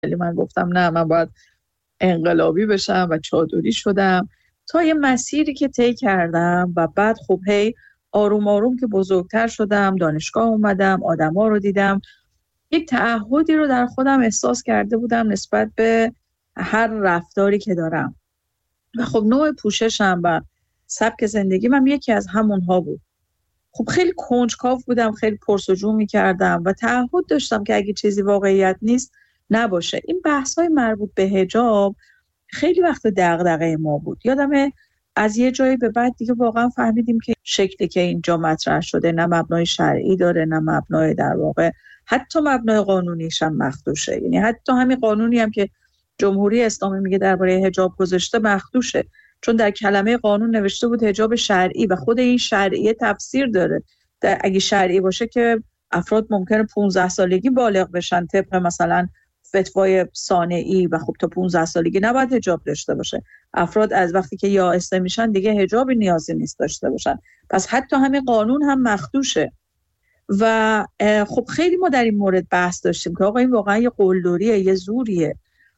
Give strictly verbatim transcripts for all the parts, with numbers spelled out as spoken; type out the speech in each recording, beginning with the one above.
ولی من گفتم نه، من باید انقلابی بشم و چادری شدم تا یه مسیری که طی کردم و بعد خب هی آروم آروم که بزرگتر شدم، دانشگاه اومدم، آدما رو دیدم، یک تعهدی رو در خودم احساس کرده بودم نسبت به هر رفتاری که دارم و خب نوع پوششم و سبک زندگی من یکی از همونها بود. خب خیلی کنجکاو بودم، خیلی پرس‌وجو می‌کردم و تعهد داشتم که اگه چیزی واقعیت نیست نباشه. این بحث‌های مربوط به حجاب خیلی وقت دغدغه ما بود. یادمه از یه جایی به بعد دیگه واقعا فهمیدیم که شکلی که اینجا مطرح شده نه مبنای شرعی داره، نه مبنای در واقع حتی مبنای قانونیش هم مخدوشه. یعنی حتی همین قانونی هم که جمهوری اسلامی میگه درباره حجاب گذاشته مخدوشه، چون در کلمه قانون نوشته بود حجاب شرعی و خود این شرعی تفسیر داره. در اگه شرعی باشه که افراد ممکنه پانزده سالگی بالغ بشن طبق مثلا فتوای صانعی و خب تا پانزده سالگی نباید حجاب داشته باشه. افراد از وقتی که یائسه میشن دیگه حجابی نیازی نیست داشته باشن. پس حتی همین قانون هم مخدوشه. و خب خیلی ما در این مورد بحث داشتیم که آقا این واقعا یه قلدریه، یه زوریه.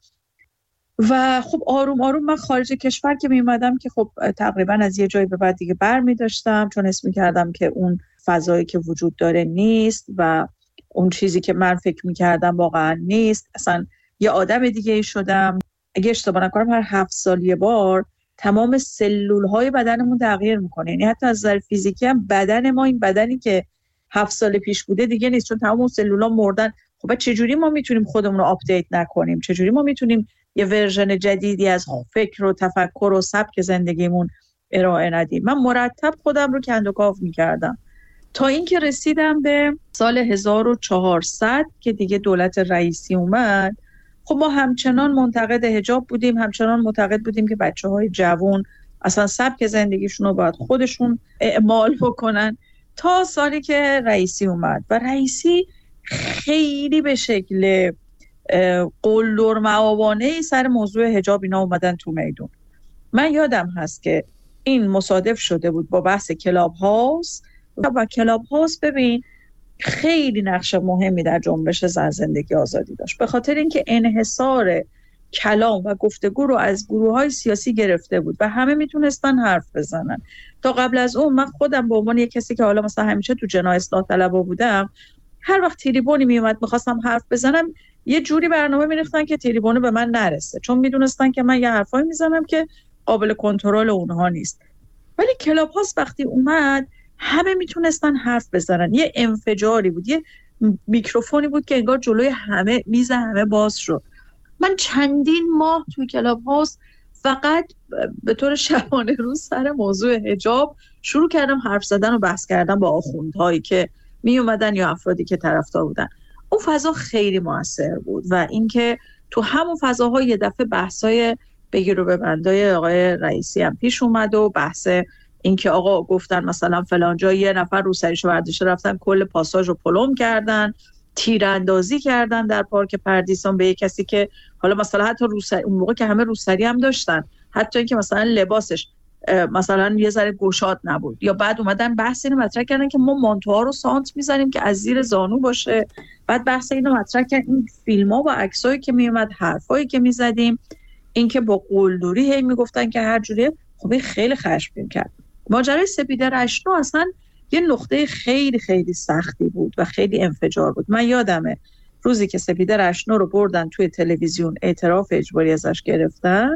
و خب آروم آروم من خارج کشور که می اومدم که خب تقریبا از یه جایی به بعد دیگه بر می داشتم، چون اسم می کردم که اون فضایی که وجود داره نیست و اون چیزی که من فکر می کردم واقعا نیست. اصلا یه آدم دیگه ای شدم. اگه اشتباه نکنم هر هفت سال یه بار تمام سلول های بدنمون تغییر میکنه. یعنی حتی از نظر فیزیکی هم بدن ما این بدنی که هفت سال پیش بوده دیگه نیست، چون تمام اون سلولا مردن. خب چجوری ما میتونیم خودمون رو آپدیت نکنیم؟ چجوری ما میتونیم یه ورژن جدیدی از فکر و تفکر و سبک زندگیمون ارائه ندیم؟ من مرتب خودم رو کندوکاو میکردم تا اینکه رسیدم به سال هزار و چهارصد که دیگه دولت رئیسی اومد. خب ما همچنان منتقد حجاب بودیم، همچنان معتقد بودیم که بچه‌های جوان اصلا سبک زندگیشون رو باید خودشون اعمال بکنن، تا سالی که رئیسی اومد. و رئیسی خیلی به شکل قلدر معاونه‌ای سر موضوع حجاب اینا اومدن تو میدون. من یادم هست که این مصادف شده بود با بحث کلاب هاوس و کلاب هاوس ببین خیلی نقش مهمی در جنبش زن زندگی آزادی داشت، به خاطر اینکه انحصار کلام و گفتگو رو از گروه‌های سیاسی گرفته بود و همه میتونستن حرف بزنن. تا قبل از اون من خودم به عنوان یک کسی که حالا مثلا همیشه تو جناح اصلاح طلبا بودم، هر وقت تریبونی میومد میخواستم حرف بزنم یه جوری برنامه میریختن که تریبونه به من نرسه، چون میدونستن که من یه حرفایی میزنم که قابل کنترل اونها نیست. ولی کلاب هاوس وقتی اومد همه میتونستن حرف بزنن. یه انفجاری بود، یه میکروفونی بود که انگار جلوی همه میز همه باز شد. من چندین ماه توی کلاب هاوس فقط به طور شبانه روز سر موضوع حجاب شروع کردم حرف زدن و بحث کردن با آخوندهایی که می اومدن یا افرادی که طرفدار بودن. اون فضا خیلی موثر بود و اینکه تو همون فضاها یه دفعه بحثای بگیر و ببندای آقای رئیسی هم پیش اومد و بحث اینکه آقا گفتن مثلا فلان جا یه نفر روسریشو برداشته رفتن کل پاساژ رو پلم کردن، تیراندازی کردن در پارک پردیسان به یک کسی که حالا مثلا حتی روسری، اون موقع که همه روسری هم داشتن، حتی اینکه مثلا لباسش مثلا یه ذره گشاد نبود. یا بعد اومدن بحث اینو مطرح کردن که ما مانتوها رو سانت میزنیم که از زیر زانو باشه. بعد بحث اینو مطرح کردن این فیلم‌ها و عکسایی که میومد، حرفایی که میزدیم، اینکه با قلدری هی میگفتن که هر جوری. خب خیلی خشمگین کرد. ماجرای سپیده رشنو اصلا یه نقطه خیلی خیلی سختی بود و خیلی انفجار بود. من یادمه روزی که سپیده رشنو رو بردن توی تلویزیون اعتراف اجباری ازش گرفتن،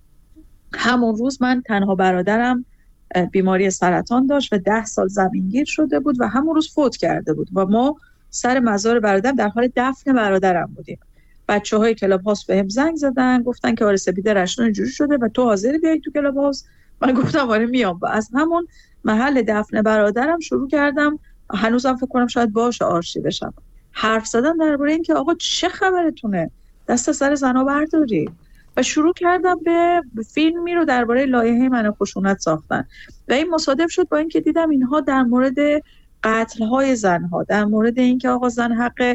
همون روز من تنها برادرم بیماری سرطان داشت و ده سال زمینگیر شده بود و همون روز فوت کرده بود و ما سر مزار برادرم در حال دفن برادرم بودیم. بچه‌های کلاب هاوس بهم زنگ زدن گفتن که آره سپیده رشنو اینجوری شده و تو حاضری بیای تو کلاب هاوس؟ من گفتم آره میام. و از همون محل دفن برادرم شروع کردم، هنوزم فکر کنم شاید باشه آرشیوشم، حرف زدن درباره این که آقا چه خبرتونه، دست سر زنا برداری. و شروع کردم به فیلمی رو درباره لایحه منع خشونت ساختن و این مصادف شد با اینکه دیدم اینها در مورد قتل‌های زنها، در مورد اینکه آقا زن حق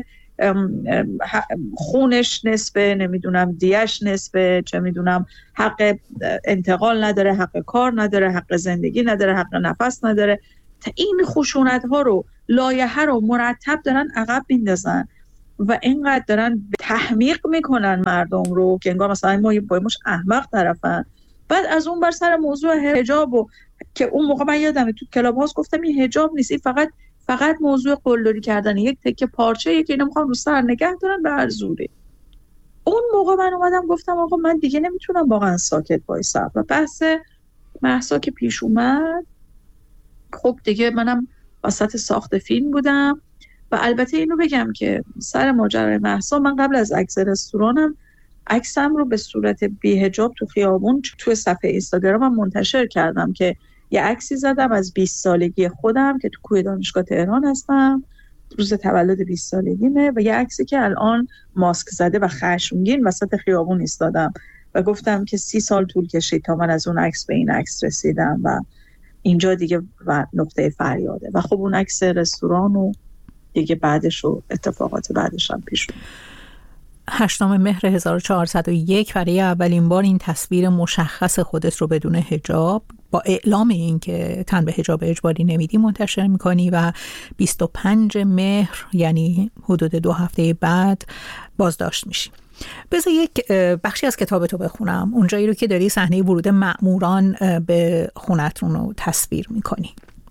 خونش نصفه، نمیدونم دیش نصفه، چه میدونم حق انتقال نداره، حق کار نداره، حق زندگی نداره، حق نفس نداره. این خشونت ها رو، لایحه رو مرتب دارن عقب میندازن و اینقدر دارن تحمیق میکنن مردم رو که انگار مثلا ما با مش احمق طرفن. بعد از اون بر سر موضوع حجاب و که اون موقع من یادمه تو کلاب هاوس گفتم این حجاب نیست، این فقط فقط موضوع قلدری کردن، یک تکه پارچه یکی اینا میخوان رو سر نگه دارن به هر زوری. اون موقع من اومدم گفتم آقا من دیگه نمیتونم واقعا ساکت وایسم و بحث مهسا که پیش اومد، خب دیگه منم وسط ساخت فیلم بودم و البته اینو بگم که سر ماجرای مهسا من قبل از عکس رستورانم عکسم رو به صورت بی حجاب تو خیابون تو صفحه اینستاگرامم منتشر کردم که یه عکسی زدم از بیست سالگی خودم که تو کوه دانشگاه تهران هستم، روز تولد بیست سالگیمه، و یه عکسی که الان ماسک زده و خشمگین وسط خیابون ایستادم و گفتم که سی سال طول کشید تا من از اون عکس به این عکس رسیدم و اینجا دیگه و نقطه فریاده. و خب اون عکس رستوران و دیگه بعدش و اتفاقات بعدش هم پیش اومد. هشتم مهر هزار و چهارصد و یک برای اولین بار این تصویر مشخص خودت رو بدون حجاب با اعلام این که تن به حجاب اجباری نمیدی منتشر میکنی و بیست و پنج مهر یعنی حدود دو هفته بعد بازداشت میشی. بذار یک بخشی از کتابتو بخونم، اونجایی رو که داری صحنه ورود مأموران به خونتون رو تصویر میکنی.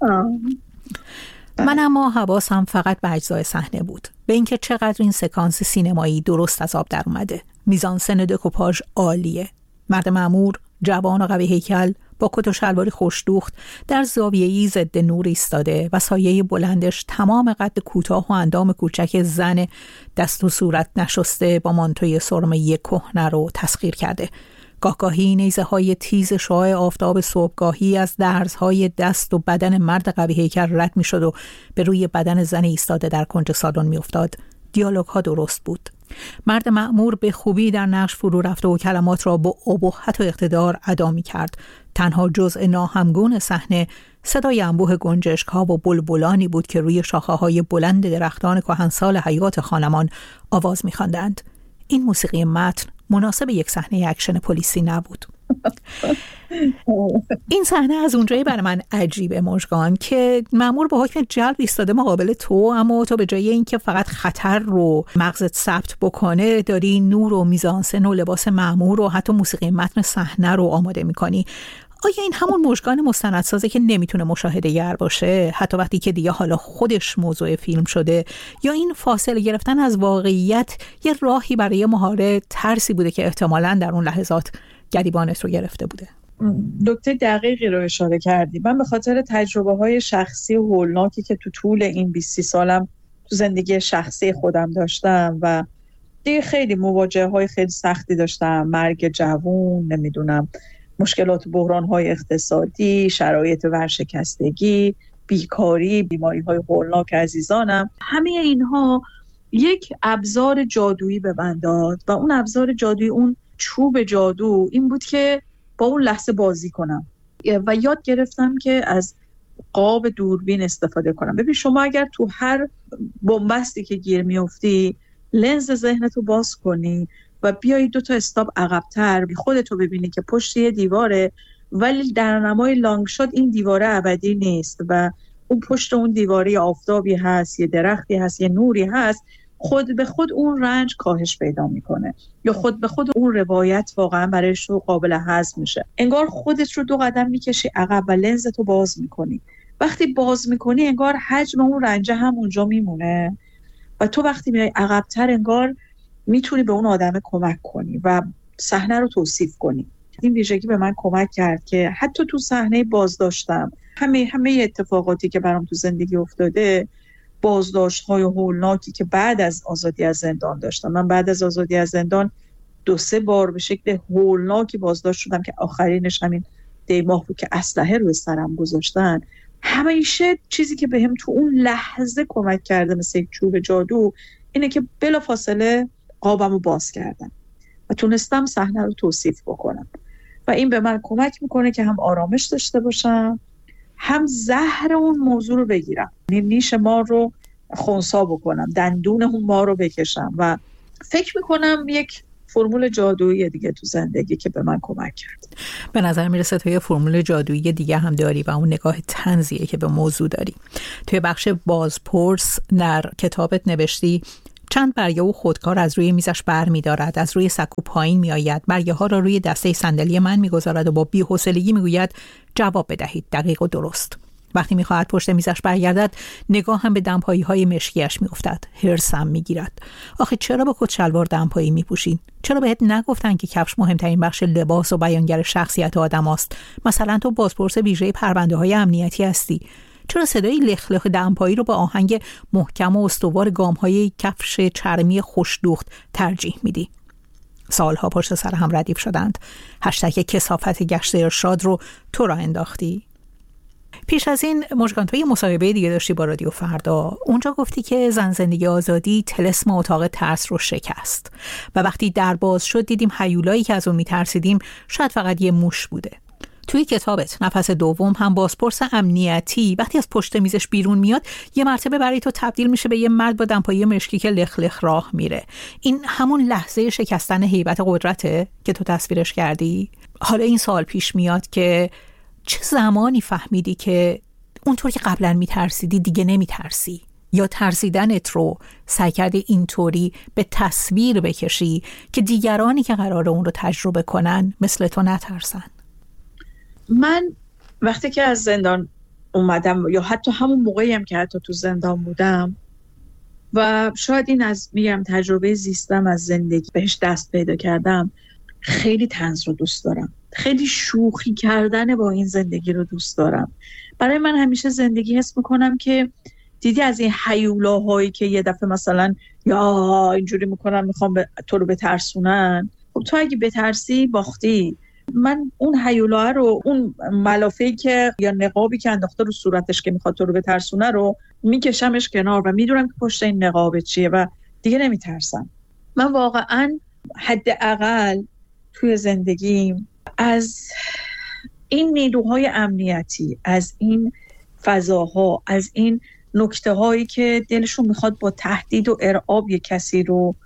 من اما حواسم فقط به اجزای صحنه بود، به اینکه چقدر این سکانس سینمایی درست از آب در اومده. میزانسن دکوپاژ عالیه. مرد مأمور جوان و قوی هیکل با کت و شلواری خوش‌دوخت در زاویه‌ای ضد نور ایستاده و سایه بلندش تمام قد کوتاه و اندام کوچک زن دست و صورت نشسته با مانتوی سرمه‌ای کهنه رو تسخیر کرده. گاهگاهی نیزه‌های تیز شعاع آفتاب صبحگاهی از درزهای دست و بدن مرد قوی هیکل رد می‌شد و به روی بدن زن ایستاده در کنج سالن می‌افتاد. دیالوگ‌ها درست بود. مرد مأمور به خوبی در نقش فرو رفته و کلمات را با ابهت و اقتدار ادا می‌کرد. تنها جزء ناهمگون صحنه صدای انبوه گنجشک‌ها و بلبلانی بود که روی شاخه‌های بلند درختان کهنسال حیات خانمان آواز می‌خواندند. این موسیقی متن مناسب یک صحنه اکشن پلیسی نبود. این صحنه از اونجایی برای من عجیبه مژگان که مأمور با حکم جلب ایستاده مقابل تو، اما تو به جای اینکه فقط خطر رو مغزت ثبت بکنه داری نور و میزانسن و لباس مأمور و حتی موسیقی متن صحنه رو آماده میکنی. آیا این همون مژگان مستندسازه که نمیتونه مشاهده گر باشه حتی وقتی که دیگه حالا خودش موضوع فیلم شده، یا این فاصله گرفتن از واقعیت یه راهی برای مهاره ترسی بوده که احتمالاً در اون لحظات گریبانت رو گرفته بوده؟ نکته دقیقی رو اشاره کردی. من به خاطر تجربه های شخصی و هولناکی که تو طول این بیست سالم تو زندگی شخصی خودم داشتم و دیگه خیلی مواجهه های خیلی سختی داشتم، مرگ جوون، نمیدونم مشکلات بحران های اقتصادی، شرایط ورشکستگی، بیکاری، بیماری های هولناک عزیزانم، همه اینها یک ابزار جادویی به من داد و اون ابزار جادویی، اون چوب جادو این بود که با اون لحظه بازی کنم و یاد گرفتم که از قاب دوربین استفاده کنم. ببین شما اگر تو هر بنبستی که گیر میافتی لنز ذهنتو باز کنی و بیایی دو تا استاپ عقب‌تر خودتو ببینی که پشت یه دیواره ولی در نمای لانگ شات این دیواره ابدی نیست و اون پشت اون دیواره آفتابی هست، یه درختی هست، یه نوری هست، خود به خود اون رنج کاهش پیدا میکنه یا خود به خود اون روایت واقعا برایش رو قابل هضم میشه. انگار خودت رو دو قدم میکشی عقب و لنزتو باز میکنی. وقتی باز میکنی انگار حجم اون رنج هم اونجا میمونه و تو وقتی میای عقب‌تر انگار میتونی به اون آدم کمک کنی و صحنه رو توصیف کنی. این ویژگی به من کمک کرد که حتی تو صحنه بازداشتم همه همه اتفاقاتی که برام تو زندگی افتاده، بازداشت‌های هولناکی که بعد از آزادی از زندان داشتم. من بعد از آزادی از زندان دو سه بار به شکل هولناکی بازداشت شدم که آخرینش همین دیماه بود که اسلحه روی سرم گذاشتن. همیشه چیزی که بهم تو اون لحظه کمک کرده مثل یک چوب جادو اینه که بلافاصله قابمو باز کردم و تونستم صحنه رو توصیف بکنم و این به من کمک میکنه که هم آرامش داشته باشم، هم زهر اون موضوع رو بگیرم، نیش ما رو خنثی بکنم، دندون اون ما رو بکشم و فکر میکنم یک فرمول جادویی دیگه تو زندگی که به من کمک کرد. به نظر میرسه تو یه فرمول جادویی دیگه هم داری و اون نگاه طنزیه که به موضوع داری. توی بخش بازپرس در کتابت نوشتی چند برگه و خودکار از روی میزش بر می دارد، از روی سکو پایین می آید، برگه ها را روی دسته صندلی من می گذارد و با بی‌حوصلگی می گوید جواب بدهید، دقیق و درست. وقتی می خواهد پشت میزش برگردد، نگاه هم به دمپایی های مشکیش می افتد. هرسم می گیرد. آخه چرا با کت شلوار دمپایی می پوشین؟ چرا بهت نگفتن که کفش مهمترین بخش لباس و بیانگر شخصیت آدم است؟ مثلا تو بازپرس ویژه پرونده های امنیتی هستی. چرا صدای لخ لخ دمپایی رو با آهنگ محکم و استوار گام‌های کفش چرمی خوش‌دوخت ترجیح میدی؟ سالها پشت سر هم ردیف شدند. هشتگ کثافت گشت ارشاد رو تو را انداختی. پیش از این مژگان تو یه مصاحبه دیگه داشتی با رادیو فردا. اونجا گفتی که زن زندگی آزادی طلسم اتاق ترس رو شکست و وقتی در باز شد دیدیم هیولایی که از اون میترسیدیم شاید فقط یه موش بوده. توی کتابت نفس دوم هم بازپرس امنیتی وقتی از پشت میزش بیرون میاد یه مرتبه برای تو تبدیل میشه به یه مرد با دمپایی مشکی که لخ لخ راه میره. این همون لحظه شکستن هیبت قدرته که تو تصویرش کردی؟ حالا این سوال پیش میاد که چه زمانی فهمیدی که اونطور که قبلا میترسیدی دیگه نمیترسی؟ یا ترسیدنت رو سعی کردی اینطوری به تصویر بکشی که دیگرانی که قراره اون رو تجربه کنن مثل تو نترسن؟ من وقتی که از زندان اومدم یا حتی همون موقعی هم که حتی تو زندان بودم و شاید این از میگم تجربه زیستم از زندگی بهش دست پیدا کردم، خیلی طنز رو دوست دارم، خیلی شوخی کردن با این زندگی رو دوست دارم. برای من همیشه زندگی حس میکنم که دیدی از این هیولاهایی که یه دفعه مثلا یا اینجوری میکنن میخوام به تو رو بترسونن، خب تو اگه بترسی باختی. من اون هیولا رو، اون ملافه‌ای که یا نقابی که انداخته رو صورتش که میخواد تو رو بترسونه رو میکشمش کنار و میدونم که پشت این نقاب چیه و دیگه نمیترسم. من واقعا حداقل توی زندگیم از این نیروهای امنیتی، از این فضاها، از این نکته هایی که دلشون میخواد با تهدید و ارعاب یک کسی رو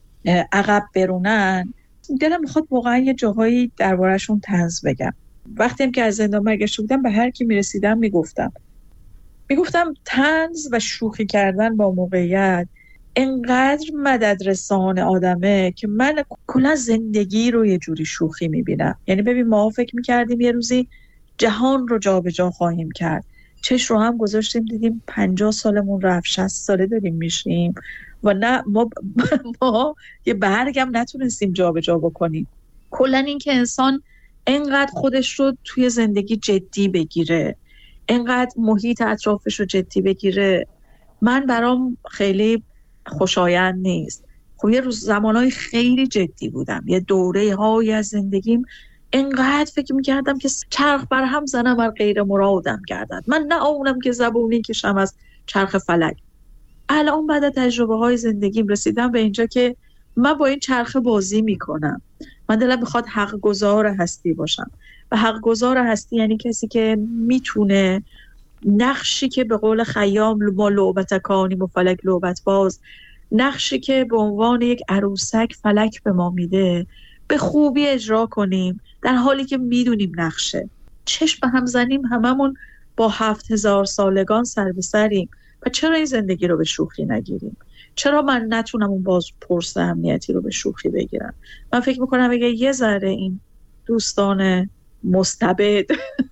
عقب برونن، دلم میخواد واقعا یه جاهایی درباره‌شون طنز بگم. وقتی هم که از زندان برگشته بودم به هر کی میرسیدم میگفتم میگفتم طنز و شوخی کردن با موقعیت انقدر مدد رسان آدمه که من کلا زندگی رو یه جوری شوخی میبینم. یعنی ببین ما فکر میکردیم یه روزی جهان رو جا به جا خواهیم کرد، چش رو هم گذاشتیم دیدیم پنجاه سالمون رفت، شصت ساله داریم میشیم و نه ما, ما یه برگم نتونستیم جا به جا بکنیم. کلا این که انسان انقدر خودش رو توی زندگی جدی بگیره، انقدر محیط اطرافش رو جدی بگیره، من برام خیلی خوشایند نیست. خب یه روز زمانهای خیلی جدی بودم، یه دوره های از زندگیم انقدر فکر میکردم که چرخ بر هم زنم و غیر مرادم گردد، من نه اونم که زبونی کشم از چرخ فلک. الان بعد از تجربه های زندگیم رسیدم به اینجا که من با این چرخ بازی میکنم. من دلم میخواد حق گزار هستی باشم و حق گزار هستی یعنی کسی که میتونه نقشی که به قول خیام ما لعبت کانیم و فلک لعبت باز، نقشی که به عنوان یک عروسک فلک به ما میده به خوبی اجرا کنیم، در حالی که میدونیم نقشه. چشم به هم زنیم هممون با هفت هزار سالگان سر به سریم و چرا این زندگی رو به شوخی نگیریم؟ چرا من نتونم اون باز پرس امنیتی رو به شوخی بگیرم؟ من فکر میکنم اگه یه ذره این دوستان مستبد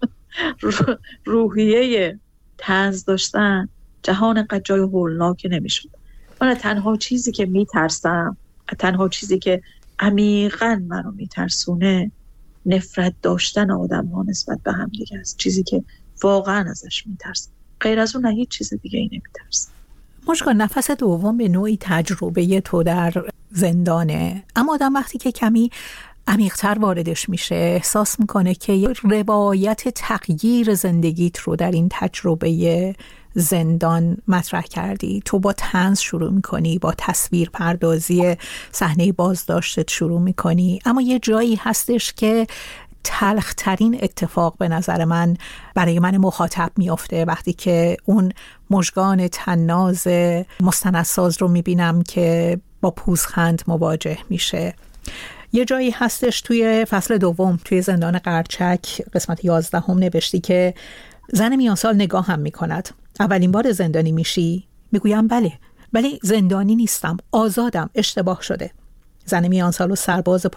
روحیه طنز داشتن، جهان انقدر جای هولناک نمیشد. من تنها چیزی که میترسم، تنها چیزی که عمیقاً منو میترسونه نفرت داشتن آدم ها نسبت به هم دیگه است. چیزی که واقعا ازش میترسم، غیر از اون نه هیچ چیز دیگه ای نمیترسم. مژگان، نفس دوم به نوعی تجربه تو در زندانه، اما آدم وقتی که کمی عمیق‌تر واردش میشه احساس میکنه که یه روایت تغییر زندگیت رو در این تجربه زندان مطرح کردی. تو با طنز شروع میکنی، با تصویر پردازی صحنه بازداشتت شروع میکنی، اما یه جایی هستش که تلخترین اتفاق به نظر من برای من مخاطب میافته وقتی که اون مژگان طناز مستندساز رو میبینم که با پوزخند مواجه میشه. یه جایی هستش توی فصل دوم توی زندان قرچک قسمت یازدهم نوشتی که زن میانسال نگاه هم میکند. اولین بار زندانی میشی؟ میگویم بله. ولی زندانی نیستم، آزادم، اشتباه شده. زن میان سال و سرباز